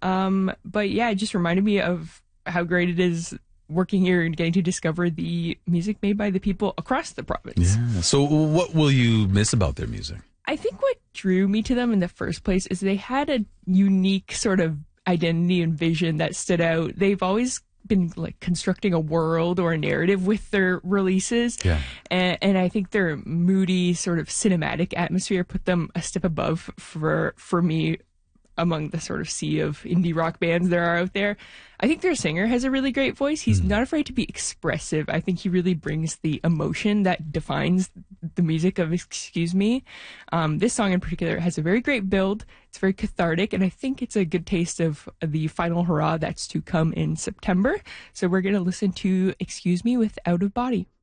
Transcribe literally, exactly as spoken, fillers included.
Um, but yeah, it just reminded me of how great it is working here and getting to discover the music made by the people across the province. Yeah. So what will you miss about their music? I think what drew me to them in the first place is they had a unique sort of identity and vision that stood out. They've always been like constructing a world or a narrative with their releases. Yeah. And, and I think their moody sort of cinematic atmosphere put them a step above for for me among the sort of sea of indie rock bands there are out there. I think their singer has a really great voice. He's mm. not afraid to be expressive. I think he really brings the emotion that defines the music of Excuse Me. Um, this song in particular has a very great build. It's very cathartic, and I think it's a good taste of the final hurrah that's to come in September. So we're going to listen to Excuse Me with Out of Body.